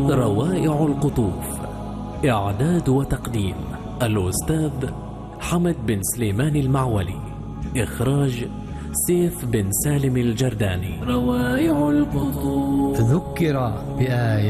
روائع القطوف. إعداد وتقديم الأستاذ حمد بن سليمان المعولي. إخراج سيف بن سالم الجرداني. روائع القطوف. ذكر بآيات